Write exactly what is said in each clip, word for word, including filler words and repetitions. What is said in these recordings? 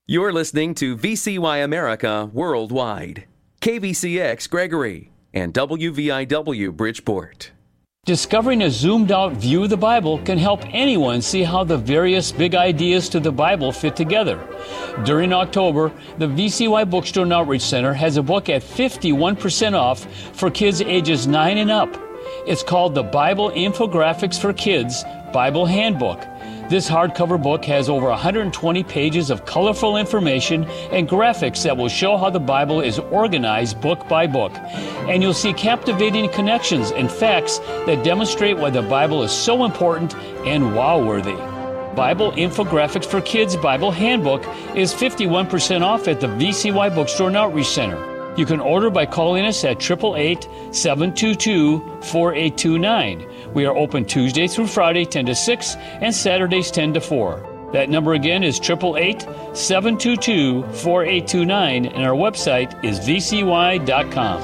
You're listening to V C Y America Worldwide, K V C X Gregory, and W V I W Bridgeport. Discovering a zoomed-out view of the Bible can help anyone see how the various big ideas to the Bible fit together. During October, the V C Y Bookstore and Outreach Center has a book at fifty-one percent off for kids ages nine and up. It's called the Bible Infographics for Kids Bible Handbook. This hardcover book has over one hundred twenty pages of colorful information and graphics that will show how the Bible is organized book by book. And you'll see captivating connections and facts that demonstrate why the Bible is so important and wow-worthy. Bible Infographics for Kids Bible Handbook is fifty-one percent off at the V C Y Bookstore and Outreach Center. You can order by calling us at eight eight eight, seven two two, four eight two nine. We are open Tuesday through Friday, ten to six, and Saturdays, ten to four. That number again is eight eight eight, seven two two, four eight two nine, and our website is v c y dot com.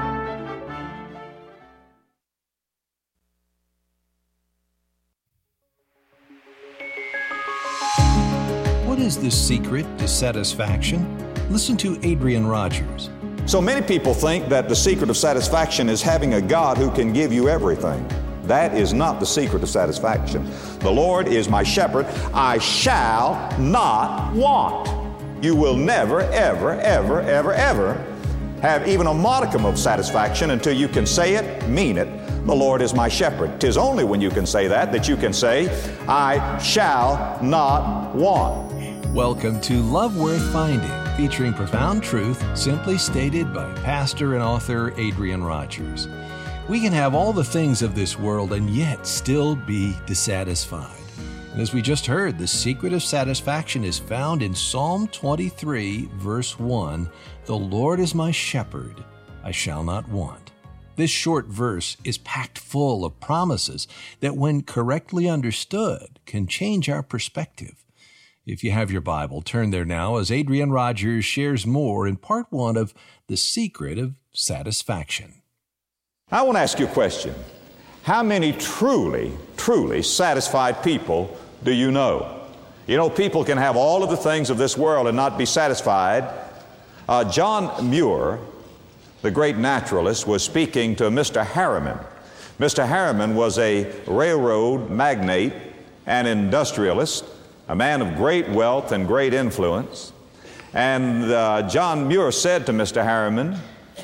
What is the secret to satisfaction? Listen to Adrian Rogers. So many people think that the secret of satisfaction is having a God who can give you everything. That is not the secret of satisfaction. The Lord is my shepherd. I shall not want. You will never, ever, ever, ever, ever have even a modicum of satisfaction until you can say it, mean it. The Lord is my shepherd. 'Tis only when you can say that that you can say, I shall not want. Welcome to Love Worth Finding, featuring profound truth simply stated by pastor and author Adrian Rogers. We can have all the things of this world and yet still be dissatisfied. And as we just heard, the secret of satisfaction is found in Psalm twenty-three, verse one, "The Lord is my shepherd, I shall not want." This short verse is packed full of promises that, when correctly understood, can change our perspective. If you have your Bible, turn there now as Adrian Rogers shares more in part one of The Secret of Satisfaction. I want to ask you a question. How many truly, truly satisfied people do you know? You know, people can have all of the things of this world and not be satisfied. Uh, John Muir, the great naturalist, was speaking to Mister Harriman. Mister Harriman was a railroad magnate and industrialist, a man of great wealth and great influence. And uh, John Muir said to Mister Harriman,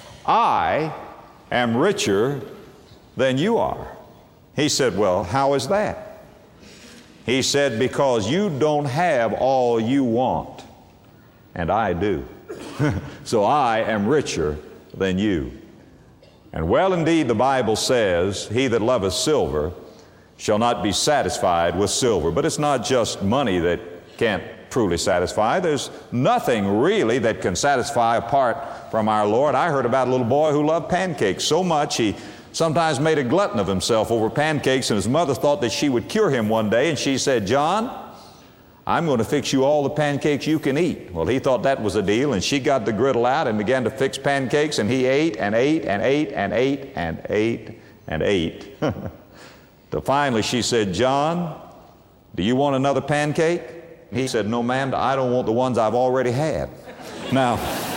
I am richer than you are. He said, well, how is that? He said, because you don't have all you want, and I do. So I am richer than you. And well, indeed, the Bible says, he that loveth silver shall not be satisfied with silver. But it's not just money that can't truly satisfy. There's nothing really that can satisfy apart from our Lord. I heard about a little boy who loved pancakes so much he sometimes made a glutton of himself over pancakes, and his mother thought that she would cure him one day, and she said, John, I'm going to fix you all the pancakes you can eat. Well, he thought that was a deal, and she got the griddle out and began to fix pancakes, and he ate and ate and ate and ate and ate and ate. Till finally she said, John, do you want another pancake? He said, no, ma'am, I don't want the ones I've already had. Now,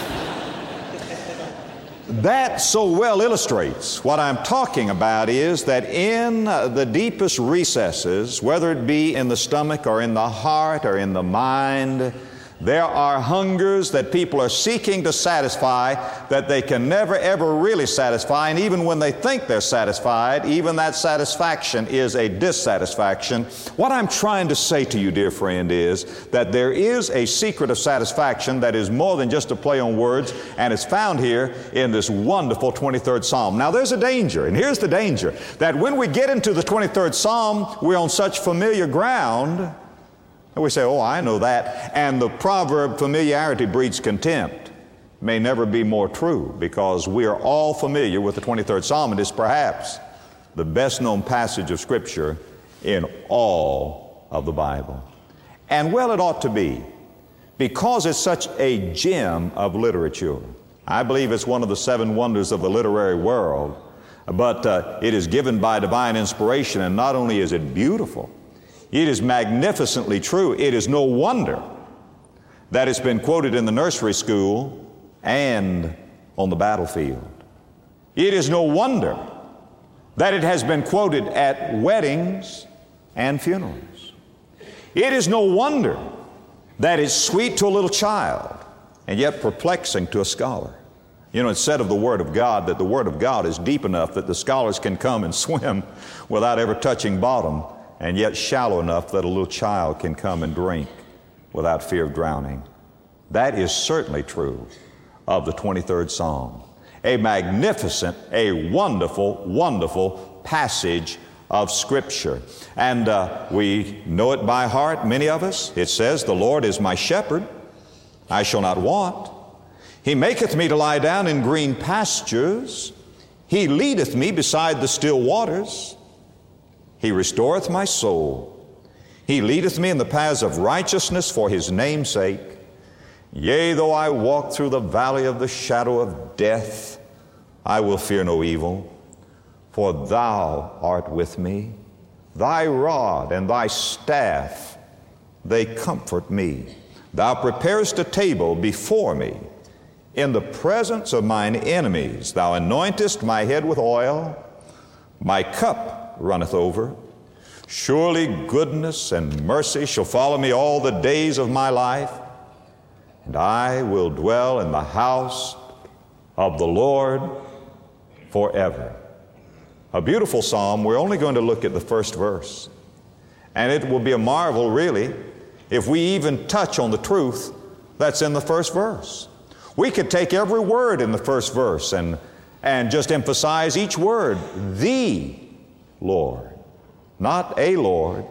that so well illustrates what I'm talking about is that in the deepest recesses, whether it be in the stomach or in the heart or in the mind, there are hungers that people are seeking to satisfy that they can never ever really satisfy, and even when they think they're satisfied, even that satisfaction is a dissatisfaction. What I'm trying to say to you, dear friend, is that there is a secret of satisfaction that is more than just a play on words, and it's found here in this wonderful twenty-third Psalm. Now there's a danger, and here's the danger, that when we get into the twenty-third Psalm, we're on such familiar ground. And we say, oh, I know that. And the proverb, familiarity breeds contempt, may never be more true, because we are all familiar with the twenty-third Psalm. It is perhaps the best known passage of Scripture in all of the Bible. And well, it ought to be, because it's such a gem of literature. I believe it's one of the seven wonders of the literary world, but uh, it is given by divine inspiration, and not only is it beautiful, it is magnificently true. It is no wonder that it's been quoted in the nursery school and on the battlefield. It is no wonder that it has been quoted at weddings and funerals. It is no wonder that it's sweet to a little child and yet perplexing to a scholar. You know, it's said of the Word of God that the Word of God is deep enough that the scholars can come and swim without ever touching bottom, and yet shallow enough that a little child can come and drink without fear of drowning. That is certainly true of the twenty-third Psalm. A magnificent, a wonderful, wonderful passage of Scripture. And uh, we know it by heart, many of us. It says, "The Lord is my shepherd, I shall not want. He maketh me to lie down in green pastures. He leadeth me beside the still waters. He restoreth my soul. He leadeth me in the paths of righteousness for His name's sake. Yea, though I walk through the valley of the shadow of death, I will fear no evil, for Thou art with me. Thy rod and Thy staff, they comfort me. Thou preparest a table before me in the presence of mine enemies. Thou anointest my head with oil. My cup runneth over. Surely goodness and mercy shall follow me all the days of my life, and I will dwell in the house of the Lord forever." A beautiful psalm. We're only going to look at the first verse. And it will be a marvel, really, if we even touch on the truth that's in the first verse. We could take every word in the first verse and, and just emphasize each word, the Lord. Not a Lord,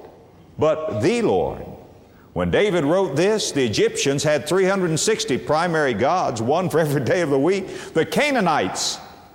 but the Lord. When David wrote this, the Egyptians had three hundred sixty primary gods, one for every day of the week. The Canaanites,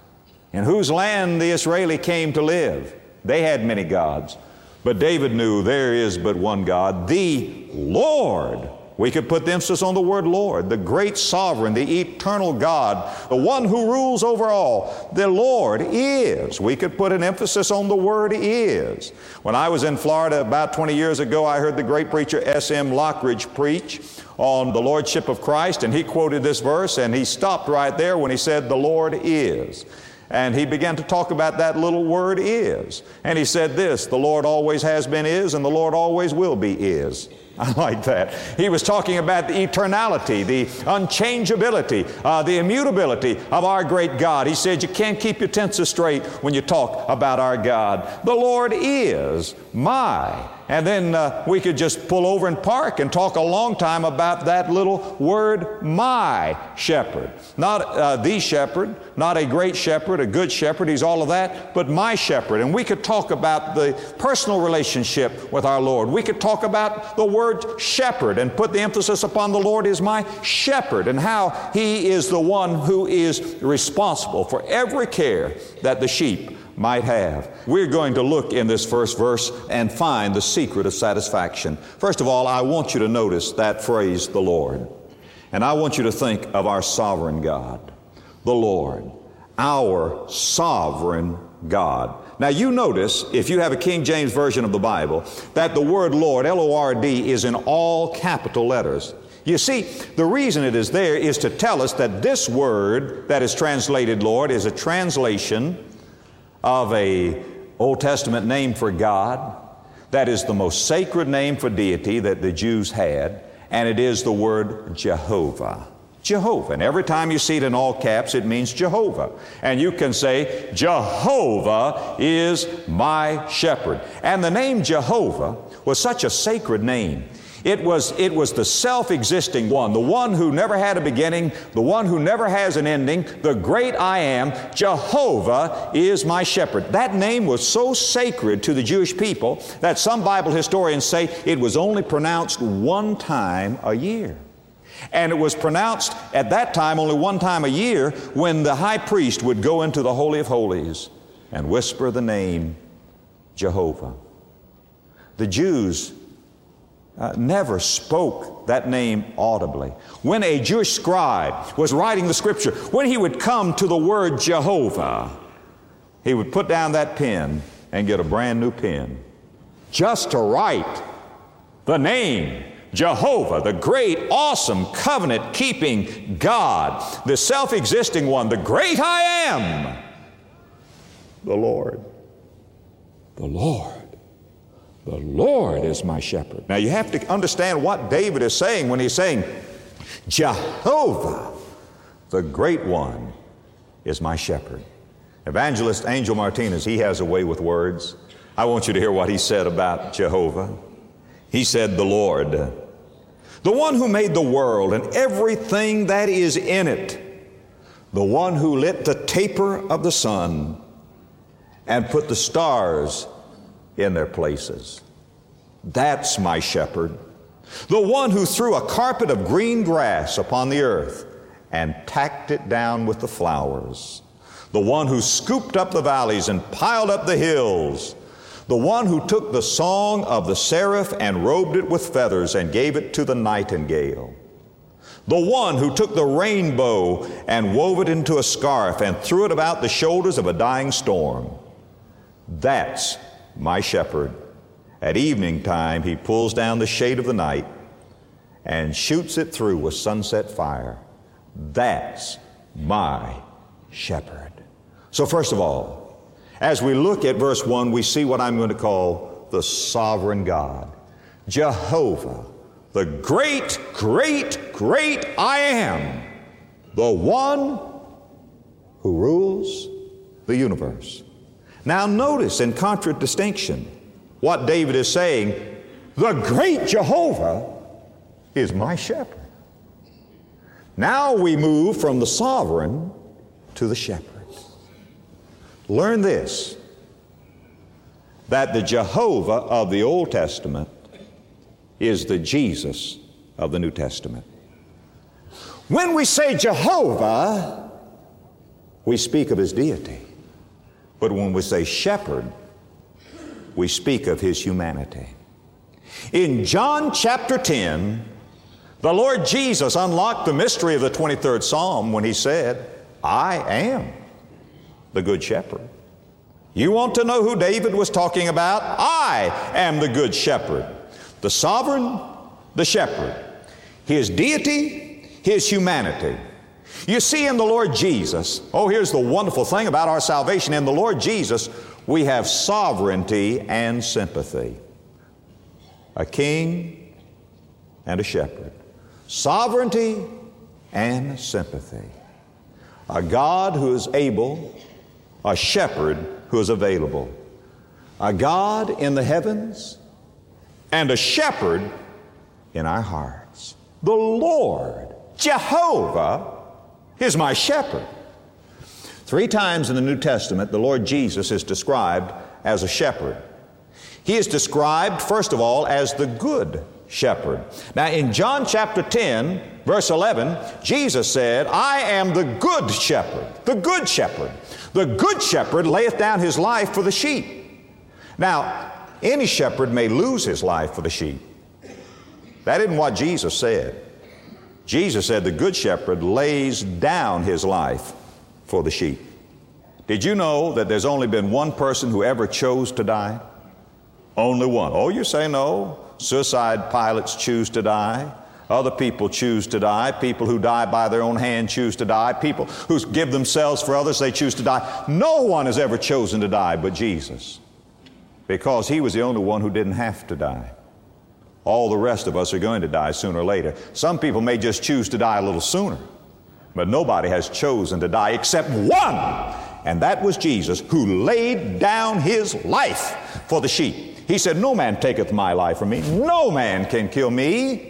in whose land the Israeli came to live, they had many gods. But David knew there is but one God, the Lord. We could put the emphasis on the word Lord, the great sovereign, the eternal God, the one who rules over all. The Lord is. We could put an emphasis on the word is. When I was in Florida about twenty years ago, I heard the great preacher S M Lockridge preach on the Lordship of Christ, and he quoted this verse, and he stopped right there when he said, "The Lord is." And he began to talk about that little word is. And he said this, "The Lord always has been is, and the Lord always will be is." I like that. He was talking about the eternality, the unchangeability, uh, the immutability of our great God. He said you can't keep your tenses straight when you talk about our God. The Lord is my. And then uh, we could just pull over and park and talk a long time about that little word, my shepherd. Not uh, the shepherd, not a great shepherd, a good shepherd, he's all of that, but my shepherd. And we could talk about the personal relationship with our Lord. We could talk about the word shepherd and put the emphasis upon the Lord is my shepherd and how He is the one who is responsible for every care that the sheep might have. We're going to look in this first verse and find the secret of satisfaction. First of all, I want you to notice that phrase, the Lord. And I want you to think of our sovereign God, the Lord, our sovereign God. Now you notice, if you have a King James Version of the Bible, that the word Lord, L O R D, is in all capital letters. You see, the reason it is there is to tell us that this word that is translated Lord is a translation of a Old Testament name for God that is the most sacred name for deity that the Jews had, and it is the word Jehovah. Jehovah. And every time you see it in all caps, it means Jehovah. And you can say, Jehovah is my shepherd. And the name Jehovah was such a sacred name. It was, it was the self-existing one, the one who never had a beginning, the one who never has an ending, the great I am. Jehovah is my shepherd. That name was so sacred to the Jewish people that some Bible historians say it was only pronounced one time a year. And it was pronounced at that time only one time a year when the high priest would go into the Holy of Holies and whisper the name Jehovah. The Jews Uh, never spoke that name audibly. When a Jewish scribe was writing the Scripture, when he would come to the word Jehovah, he would put down that pen and get a brand new pen just to write the name Jehovah, the great, awesome, covenant-keeping God, the self-existing one, the great I am, the Lord. The Lord. The Lord is my shepherd. Now you have to understand what David is saying when he's saying, Jehovah, the great one, is my shepherd. Evangelist Angel Martinez, he has a way with words. I want you to hear what he said about Jehovah. He said, the Lord, the one who made the world and everything that is in it, the one who lit the taper of the sun and put the stars in their places. That's my shepherd. The one who threw a carpet of green grass upon the earth and tacked it down with the flowers. The one who scooped up the valleys and piled up the hills. The one who took the song of the seraph and robed it with feathers and gave it to the nightingale. The one who took the rainbow and wove it into a scarf and threw it about the shoulders of a dying storm. That's my shepherd. At evening time, he pulls down the shade of the night and shoots it through with sunset fire. That's my shepherd. So first of all, as we look at verse one, we see what I'm going to call the sovereign God. Jehovah, the great, great, great I am, the one who rules the universe. Now notice in contradistinction what David is saying, the great Jehovah is my shepherd. Now we move from the sovereign to the shepherd. Learn this, that the Jehovah of the Old Testament is the Jesus of the New Testament. When we say Jehovah, we speak of His deity. But when we say shepherd, we speak of His humanity. In John chapter ten, the Lord Jesus unlocked the mystery of the twenty-third Psalm when He said, I am the good shepherd. You want to know who David was talking about? I am the good shepherd. The sovereign, the shepherd. His deity, His humanity. You see, in the Lord Jesus, oh, here's the wonderful thing about our salvation. In the Lord Jesus, we have sovereignty and sympathy. A king and a shepherd. Sovereignty and sympathy. A God who is able, a shepherd who is available. A God in the heavens and a shepherd in our hearts. The Lord, Jehovah, is my shepherd. Three times in the New Testament, the Lord Jesus is described as a shepherd. He is described, first of all, as the good shepherd. Now, in John chapter ten, verse eleven, Jesus said, I am the good shepherd, the good shepherd. The good shepherd layeth down his life for the sheep. Now, any shepherd may lose his life for the sheep. That isn't what Jesus said. Jesus said the good shepherd lays down his life for the sheep. Did you know that there's only been one person who ever chose to die? Only one. Oh, you say no. Suicide pilots choose to die. Other people choose to die. People who die by their own hand choose to die. People who give themselves for others, they choose to die. No one has ever chosen to die but Jesus, because He was the only one who didn't have to die. All the rest of us are going to die sooner or later. Some people may just choose to die a little sooner, but nobody has chosen to die except one, and that was Jesus, who laid down His life for the sheep. He said, no man taketh my life from me. No man can kill me.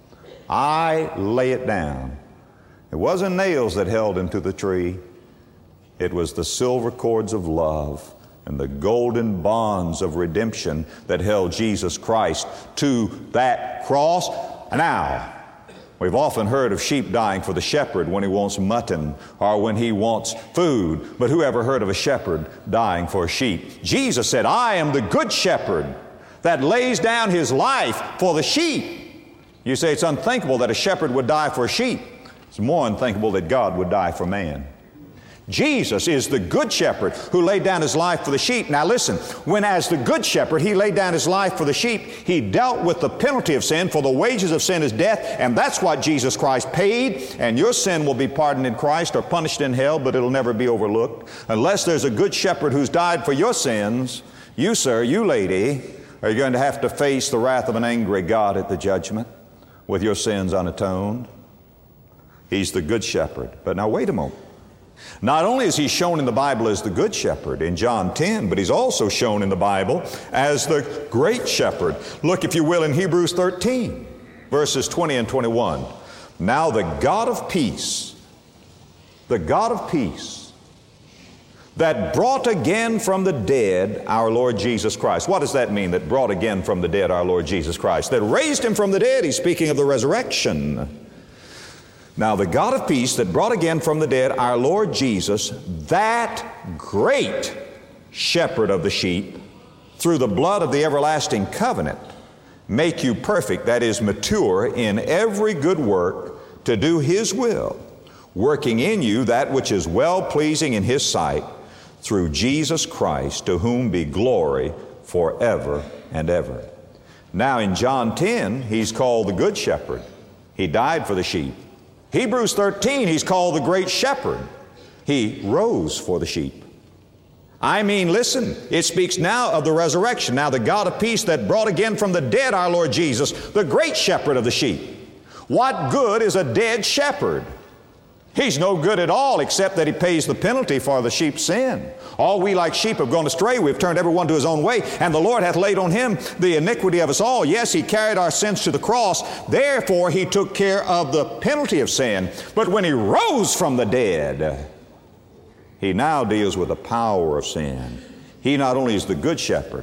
I lay it down. It wasn't nails that held Him to the tree. It was the silver cords of love and the golden bonds of redemption that held Jesus Christ to that cross. Now, we've often heard of sheep dying for the shepherd when he wants mutton or when he wants food, but who ever heard of a shepherd dying for a sheep? Jesus said, I am the good shepherd that lays down his life for the sheep. You say it's unthinkable that a shepherd would die for a sheep. It's more unthinkable that God would die for man. Jesus is the good shepherd who laid down his life for the sheep. Now listen, when as the good shepherd he laid down his life for the sheep, he dealt with the penalty of sin, for the wages of sin is death, and that's what Jesus Christ paid, and your sin will be pardoned in Christ or punished in hell, but it'll never be overlooked. Unless there's a good shepherd who's died for your sins, you, sir, you, lady, are going to have to face the wrath of an angry God at the judgment with your sins unatoned. He's the good shepherd. But now wait a moment. Not only is he shown in the Bible as the good shepherd in John ten, but he's also shown in the Bible as the great shepherd. Look, if you will, in Hebrews thirteen, verses twenty and twenty-one. Now the God of peace, the God of peace, that brought again from the dead our Lord Jesus Christ. What does that mean, that brought again from the dead our Lord Jesus Christ? That raised him from the dead. He's speaking of the resurrection. Now the God of peace that brought again from the dead our Lord Jesus, that great shepherd of the sheep, through the blood of the everlasting covenant, make you perfect, that is, mature in every good work to do his will, working in you that which is well-pleasing in his sight, through Jesus Christ, to whom be glory forever and ever. Now in John ten, he's called the good shepherd. He died for the sheep. Hebrews thirteen, he's called the great shepherd. He rose for the sheep. I mean, listen, it speaks now of the resurrection. Now the God of peace that brought again from the dead our Lord Jesus, the great shepherd of the sheep. What good is a dead shepherd? He's no good at all, except that he pays the penalty for the sheep's sin. All we like sheep have gone astray. We've turned every one to his own way, and the Lord hath laid on him the iniquity of us all. Yes, he carried our sins to the cross. Therefore, he took care of the penalty of sin. But when he rose from the dead, he now deals with the power of sin. He not only is the good shepherd,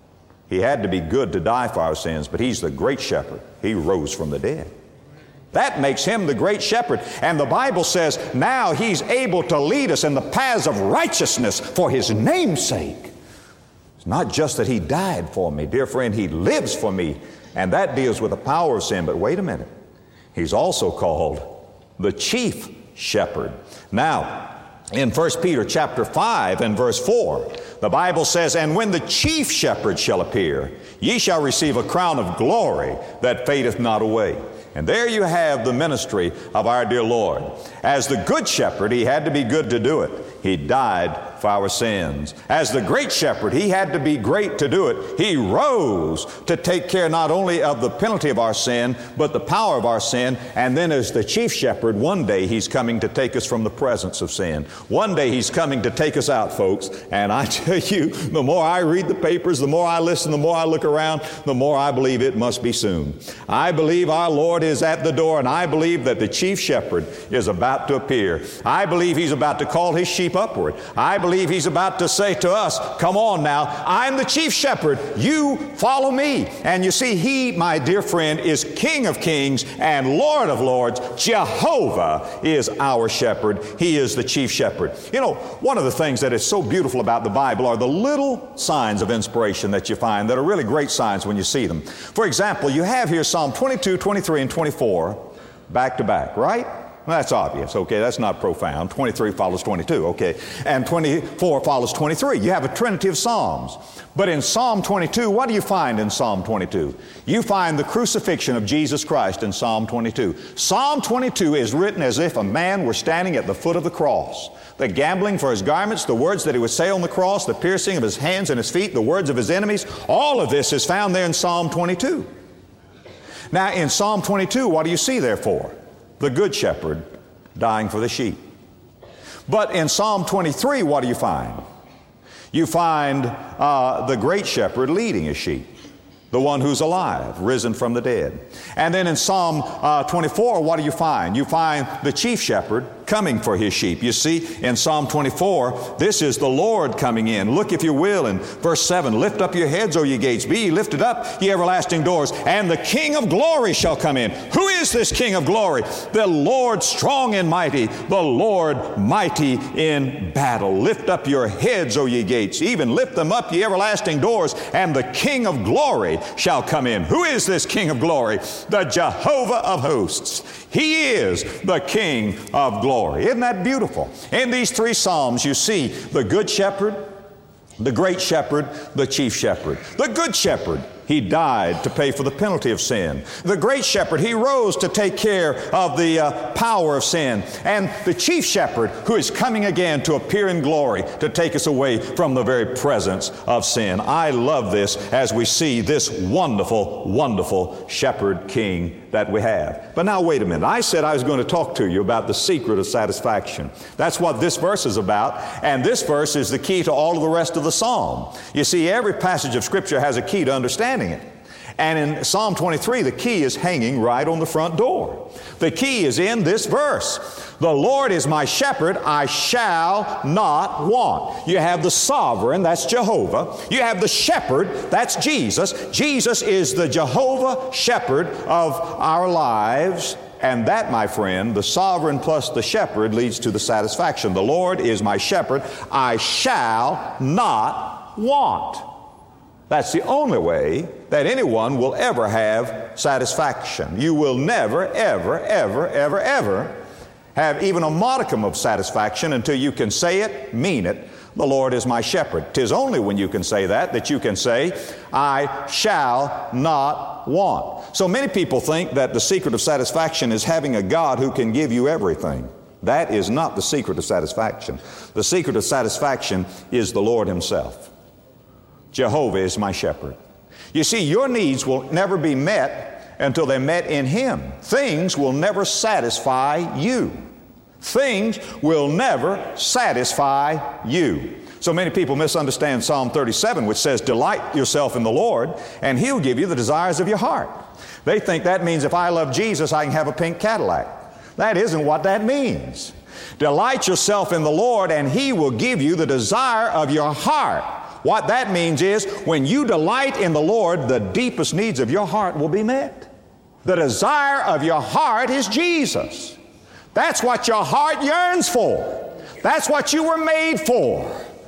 he had to be good to die for our sins, but he's the great shepherd. He rose from the dead. That makes him the great shepherd. And the Bible says now he's able to lead us in the paths of righteousness for his name's sake. It's not just that he died for me, dear friend, he lives for me. And that deals with the power of sin. But wait a minute. He's also called the chief shepherd. Now, in First Peter chapter five and verse four, the Bible says, and when the chief shepherd shall appear, ye shall receive a crown of glory that fadeth not away. And there you have the ministry of our dear Lord. As the good shepherd, he had to be good to do it. He died for our sins. As the great shepherd, he had to be great to do it. He rose to take care not only of the penalty of our sin, but the power of our sin. And then as the chief shepherd, one day he's coming to take us from the presence of sin. One day he's coming to take us out, folks. And I tell you, the more I read the papers, the more I listen, the more I look around, the more I believe it must be soon. I believe our Lord is at the door, and I believe that the chief shepherd is about to appear. I believe he's about to call his sheep upward. I believe he's about to say to us, come on now, I'm the chief shepherd, you follow me. And you see, he, my dear friend, is King of kings and Lord of lords. Jehovah is our shepherd. He is the chief shepherd. You know, one of the things that is so beautiful about the Bible are the little signs of inspiration that you find that are really great signs when you see them. For example, you have here Psalm twenty-two, twenty-three, and twenty-four back to back, right? Well, that's obvious, okay? That's not profound. twenty-three follows twenty-two, okay? And twenty-four follows twenty-three. You have a trinity of Psalms. But in Psalm twenty-two, what do you find in Psalm twenty-two? You find the crucifixion of Jesus Christ in Psalm twenty-two. Psalm twenty-two is written as if a man were standing at the foot of the cross. The gambling for his garments, the words that he would say on the cross, the piercing of his hands and his feet, the words of his enemies, all of this is found there in Psalm twenty-two. Now, in Psalm twenty-two, what do you see therefore? The good shepherd dying for the sheep. But in Psalm twenty-three, what do you find? You find uh, the great shepherd leading his sheep, the one who's alive, risen from the dead. And then in Psalm uh, twenty-four, what do you find? You find the chief shepherd coming for his sheep. You see, in Psalm twenty-four, this is the Lord coming in. Look, if you will, in verse seven, lift up your heads, O ye gates, be ye lifted up, ye everlasting doors, and the King of glory shall come in. Who is is this King of glory? The Lord strong and mighty, the Lord mighty in battle. Lift up your heads, O ye gates, even lift them up, ye everlasting doors, and the King of glory shall come in. Who is this King of glory? The Jehovah of hosts. He is the King of glory. Isn't that beautiful? In these three Psalms, you see the Good Shepherd, the Great Shepherd, the Chief Shepherd. The Good Shepherd, He died to pay for the penalty of sin. The Great Shepherd, He rose to take care of the uh, power of sin. And the Chief Shepherd, who is coming again to appear in glory to take us away from the very presence of sin. I love this as we see this wonderful, wonderful Shepherd King that we have. But now wait a minute. I said I was going to talk to you about the secret of satisfaction. That's what this verse is about. And this verse is the key to all of the rest of the psalm. You see, every passage of Scripture has a key to understanding it. And in Psalm twenty-three, the key is hanging right on the front door. The key is in this verse. The Lord is my shepherd, I shall not want. You have the sovereign, that's Jehovah. You have the shepherd, that's Jesus. Jesus is the Jehovah shepherd of our lives. And that, my friend, the sovereign plus the shepherd leads to the satisfaction. The Lord is my shepherd, I shall not want. That's the only way that anyone will ever have satisfaction. You will never, ever, ever, ever, ever have even a modicum of satisfaction until you can say it, mean it. The Lord is my shepherd. 'Tis only when you can say that that you can say, I shall not want. So many people think that the secret of satisfaction is having a God who can give you everything. That is not the secret of satisfaction. The secret of satisfaction is the Lord Himself. Jehovah is my shepherd. You see, your needs will never be met until they're met in Him. Things will never satisfy you. Things will never satisfy you. So many people misunderstand Psalm thirty-seven, which says, delight yourself in the Lord, and He'll give you the desires of your heart. They think that means if I love Jesus, I can have a pink Cadillac. That isn't what that means. Delight yourself in the Lord, and He will give you the desire of your heart. What that means is when you delight in the Lord, the deepest needs of your heart will be met. The desire of your heart is Jesus. That's what your heart yearns for. That's what you were made for.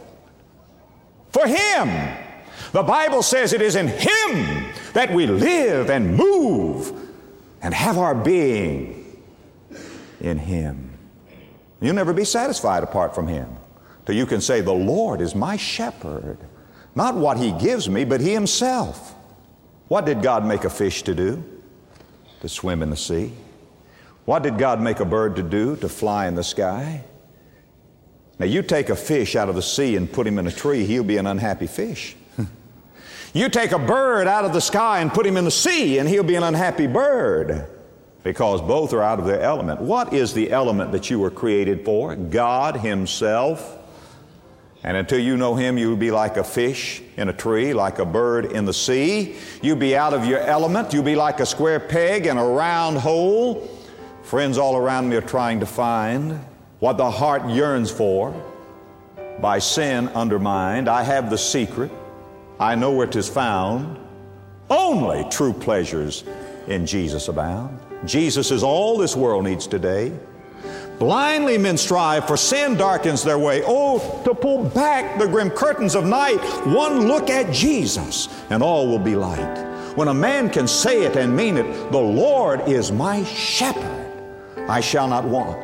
For Him. The Bible says it is in Him that we live and move and have our being. In Him. You'll never be satisfied apart from Him. Till you can say, the Lord is my shepherd. Not what He gives me, but He Himself. What did God make a fish to do? To swim in the sea. What did God make a bird to do? To fly in the sky. Now you take a fish out of the sea and put him in a tree, he'll be an unhappy fish. You take a bird out of the sky and put him in the sea, and he'll be an unhappy bird. Because both are out of their element. What is the element that you were created for? God Himself. And until you know Him, you'll be like a fish in a tree, like a bird in the sea. You'll be out of your element. You'll be like a square peg in a round hole. Friends all around me are trying to find what the heart yearns for by sin undermined. I have the secret. I know where 'tis found. Only true pleasures in Jesus abound. Jesus is all this world needs today. Blindly men strive, for sin darkens their way. Oh, to pull back the grim curtains of night, one look at Jesus, and all will be light. When a man can say it and mean it, the Lord is my shepherd, I shall not want.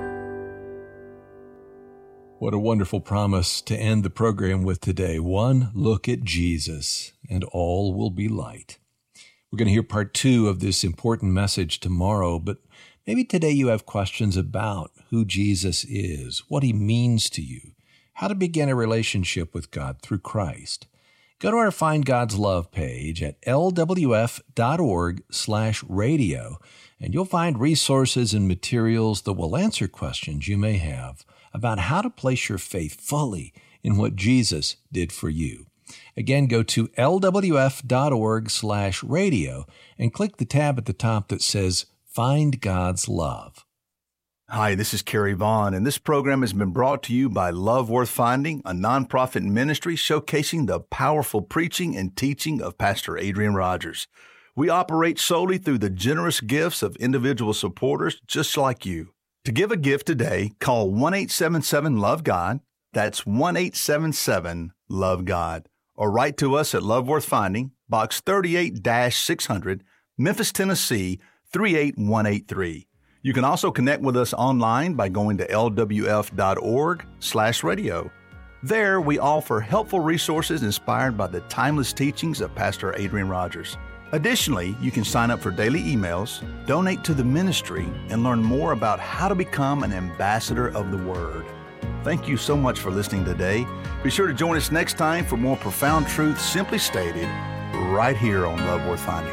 What a wonderful promise to end the program with today. One look at Jesus, and all will be light. We're going to hear part two of this important message tomorrow, but maybe today you have questions about who Jesus is, what He means to you, how to begin a relationship with God through Christ. Go to our Find God's Love page at l w f dot org slash radio, and you'll find resources and materials that will answer questions you may have about how to place your faith fully in what Jesus did for you. Again, go to l w f dot org slash radio and click the tab at the top that says Find God's Love. Hi, this is Kerry Vaughn, and this program has been brought to you by Love Worth Finding, a nonprofit ministry showcasing the powerful preaching and teaching of Pastor Adrian Rogers. We operate solely through the generous gifts of individual supporters just like you. To give a gift today, call one eight seven seven love God. That's one eight seven seven love God. Or write to us at Love Worth Finding, Box thirty-eight six hundred, Memphis, Tennessee, three eight one eight three. You can also connect with us online by going to L W F dot org slash radio. There, we offer helpful resources inspired by the timeless teachings of Pastor Adrian Rogers. Additionally, you can sign up for daily emails, donate to the ministry, and learn more about how to become an ambassador of the Word. Thank you so much for listening today. Be sure to join us next time for more profound truth simply stated right here on Love Worth Finding.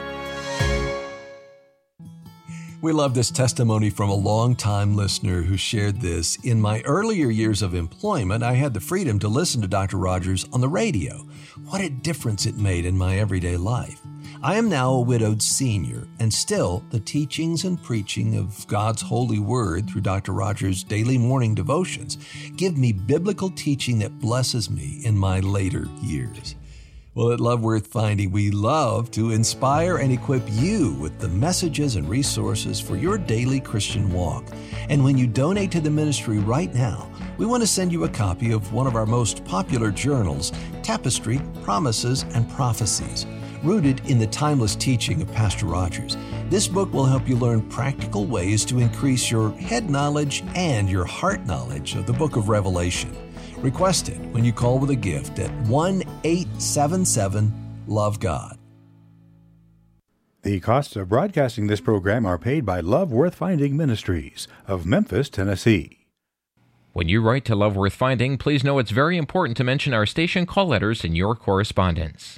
We love this testimony from a longtime listener who shared this. In my earlier years of employment, I had the freedom to listen to Doctor Rogers on the radio. What a difference it made in my everyday life. I am now a widowed senior, and still the teachings and preaching of God's holy word through Doctor Rogers' daily morning devotions give me biblical teaching that blesses me in my later years. Well, at Love Worth Finding, we love to inspire and equip you with the messages and resources for your daily Christian walk. And when you donate to the ministry right now, we want to send you a copy of one of our most popular journals, Tapestry, Promises, and Prophecies. Rooted in the timeless teaching of Pastor Rogers, this book will help you learn practical ways to increase your head knowledge and your heart knowledge of the book of Revelation. Request it when you call with a gift at one eight seven seven love God. The costs of broadcasting this program are paid by Love Worth Finding Ministries of Memphis, Tennessee. When you write to Love Worth Finding, please know it's very important to mention our station call letters in your correspondence.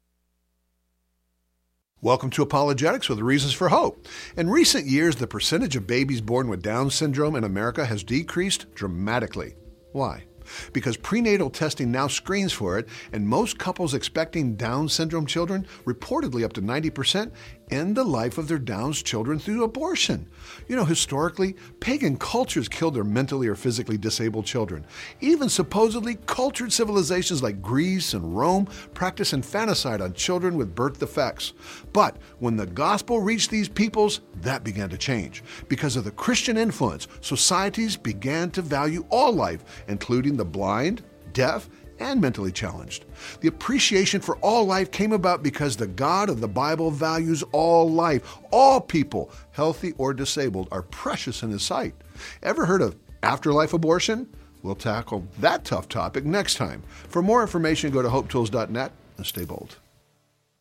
Welcome to Apologetics with Reasons for Hope. In recent years, the percentage of babies born with Down syndrome in America has decreased dramatically. Why? Because prenatal testing now screens for it, and most couples expecting Down syndrome children, reportedly up to ninety percent, end the life of their Down's children through abortion. You know, historically, pagan cultures killed their mentally or physically disabled children. Even supposedly cultured civilizations like Greece and Rome practiced infanticide on children with birth defects. But when the gospel reached these peoples, that began to change. Because of the Christian influence, societies began to value all life, including the blind, deaf, and mentally challenged. The appreciation for all life came about because the God of the Bible values all life. All people, healthy or disabled, are precious in His sight. Ever heard of afterlife abortion? We'll tackle that tough topic next time. For more information, go to hope tools dot net and stay bold.